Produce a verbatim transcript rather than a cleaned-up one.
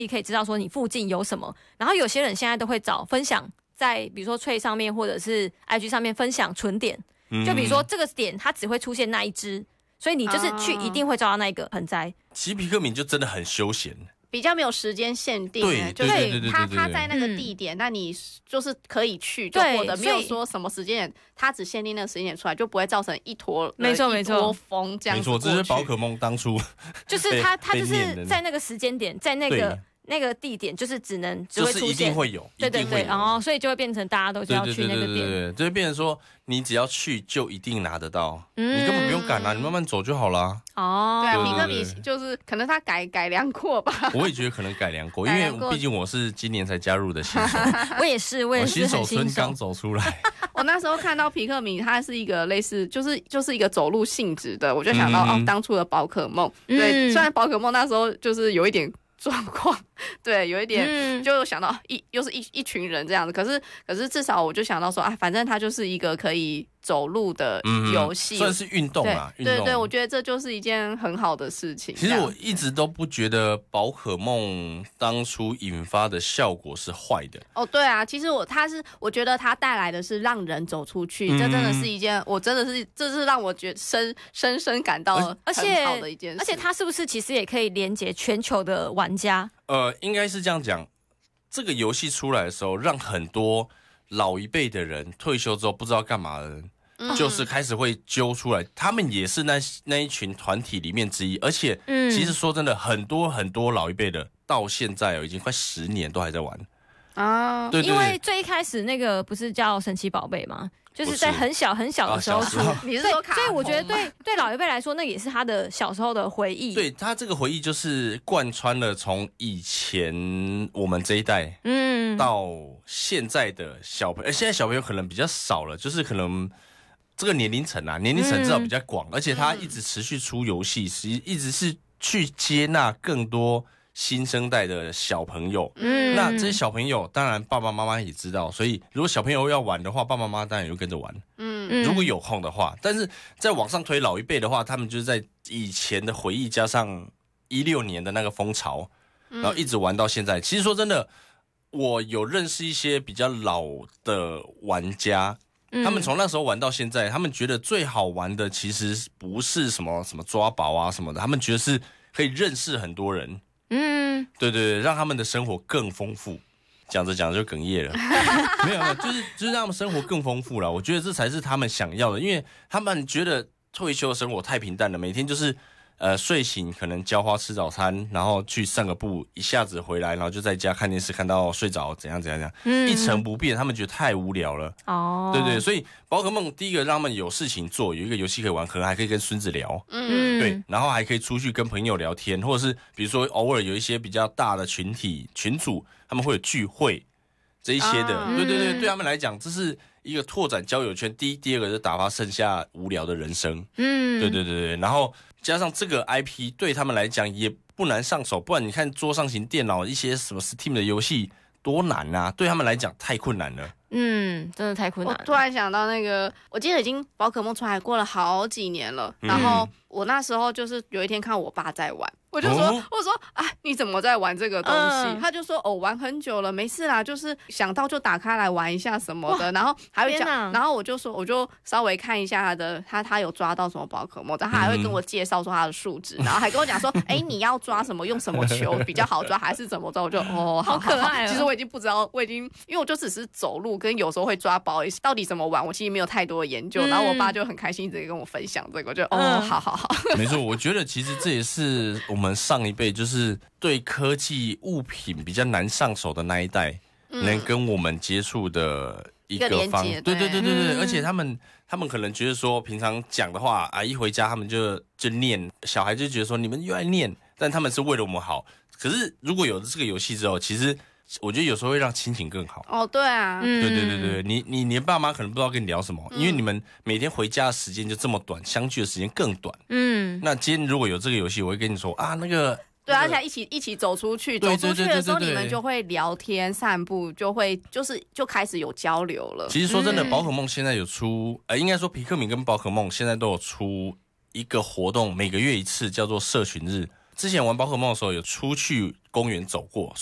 你可以知道说你附近有什么。然后有些人现在都会找分享在比如说Trade上面或者是 I G 上面分享存点，就比如说这个点它只会出现那一只，所以你就是去一定会找到那一个盆栽。 其实皮克敏就真的很休闲。 比较没有时间限定， 对， 就是他他在那个地点，那你就是可以去，就或者没有说什么时间点，他只限定那个时间点出来，就不会造成一坨没错没错一坨风这样子。 没错，这是宝可梦当初就是他他就是在那个时间点，在那个那个地点，就是只能只会出现， 就是一定会有， 对对对，然后所以就会变成大家都要去那个点， 对对对，就会变成说你只要去就一定拿得到，嗯、你根本不用赶啊，你慢慢走就好啦。 哦，对啊，皮克敏就是可能他改改良过吧， 我也觉得可能改良过，因为毕竟我是今年才加入的新手， 我也是，我也是新手村刚走出来。 我那时候看到皮克敏，它是一个类似，就是就是一个走路性质的，我就想到、嗯、哦，当初的宝可梦。对，嗯、虽然宝可梦那时候就是有一点状况，对，有一点、嗯、就想到一又是一一群人这样子，可是可是至少我就想到说啊，反正它就是一个可以走路的游戏、 嗯，算是运动啊， 对对对，我觉得这就是一件很好的事情。 其实我一直都不觉得宝可梦当初引发的效果是坏的。 哦，对啊，其实我它是我觉得它带来的是让人走出去，嗯、这真的是一件我真的是这是让我觉得深深深感到很好的一件事。 而且它是不是其实也可以连接全球的玩家？ 呃，应该是这样讲。这个游戏出来的时候，让很多老一辈的人退休之后不知道干嘛的人，嗯、就是开始会揪出来，他们也是那那一群团体里面之一。而且，嗯、其实说真的，很多很多老一辈的到现在哦，已经快十年都还在玩啊。 对对对， 因为最一开始那个不是叫神奇宝贝吗？就是在很小很小的时候出， 啊、 你是说卡所以我觉得对对老一辈来说，那也是他的小时候的回忆。 对他这个回忆就是贯穿了从以前我们这一代，嗯，到现在的小朋友，现在小朋友可能比较少了，就是可能这个年龄层啊，年龄层至少比较广，嗯、而且他一直持续出游戏，实一直是去接纳更多新生代的小朋友，嗯，那这些小朋友当然爸爸妈妈也知道，所以如果小朋友要玩的话，爸爸妈妈当然也会跟着玩，嗯，如果有空的话。但是在往上推老一辈的话，他们就是在以前的回忆加上一六年的那个风潮，然后一直玩到现在。其实说真的，我有认识一些比较老的玩家。他们从那时候玩到现在，他们觉得最好玩的其实不是什么什么抓宝啊什么的，他们觉得是可以认识很多人。嗯，对对对，让他们的生活更丰富。讲着讲着就哽咽了，没有没有，就是就是让他们生活更丰富了。我觉得这才是他们想要的，因为他们觉得退休的生活太平淡了，每天就是呃睡醒可能浇花吃早餐，然后去散个步，一下子回来，然后就在家看电视，看到睡着，怎样怎样怎样，嗯、一成不变，他们觉得太无聊了。哦，对对，所以宝可梦第一个让他们有事情做，有一个游戏可以玩，可能还可以跟孙子聊，嗯，对，然后还可以出去跟朋友聊天，或者是比如说偶尔有一些比较大的群体群组，他们会有聚会这一些的，哦、对对对，对他们来讲，这是一个拓展交友圈。第一、第二个是打发剩下无聊的人生，嗯，对对对对，然后加上这个 I P 对他们来讲也不难上手，不然你看桌上型电脑一些什么 Steam 的游戏多难啊，对他们来讲太困难了。 嗯，真的太困难了。 我突然想到那个，我记得已经宝可梦出来过了好几年了，嗯、然后我那时候就是有一天看我爸在玩，我就说，哦、我说啊，你怎么在玩这个东西？嗯、他就说，哦，玩很久了，没事啦，就是想到就打开来玩一下什么的，然后还会讲，然后我就说，我就稍微看一下他的，他他有抓到什么宝可梦，然后他还会跟我介绍说他的数值，嗯、然后还跟我讲说，哎，你要抓什么，用什么球比较好抓，还是怎么抓？我就哦， 好可爱、哦。 其实我已经不知道，我已经因为我就只是走路，跟有时候会抓宝，到底怎么玩，我其实没有太多的研究。嗯、然后我爸就很开心，一直跟我分享这个，我就哦，嗯、好好好。 没错，我觉得其实这也是我们上一辈就是对科技物品比较难上手的那一代，嗯、能跟我们接触的一个方， 对对对对对对，嗯、而且他们他们可能觉得说，平常讲的话啊，一回家他们就就念，小孩就觉得说你们又爱念，但他们是为了我们好。可是如果有了这个游戏之后，其实我觉得有时候会让亲情更好。 哦，对啊， 对对对对，你你你的爸妈可能不知道跟你聊什么，嗯、因为你们每天回家的时间就这么短，相聚的时间更短。嗯，那今天如果有这个游戏，我会跟你说啊，那个。 对，而且一起一起走出去，走出去的时候，你们就会聊天、散步，就会就是就开始有交流了。 其实说真的，宝可梦现在有出，呃，应该说皮克敏跟宝可梦现在都有出一个活动，每个月一次，叫做社群日。 之前玩宝可梦的时候有出去公园走过，